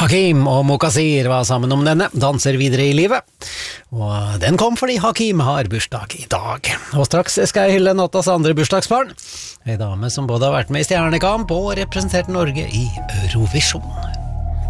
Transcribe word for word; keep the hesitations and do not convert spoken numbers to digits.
Hakim og Mokasir var sammen om denne, danser videre i livet. Og den kom fordi Hakim har bursdag i dag. Og straks skal jeg hylle Nottas andre bursdagsbarn. En dame som både har vært med i Stjernekamp og representert Norge i Eurovision.